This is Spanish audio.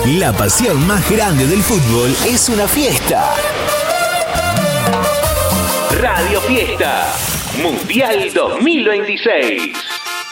La pasión más grande del fútbol es una fiesta. Radio Fiesta Mundial 2026.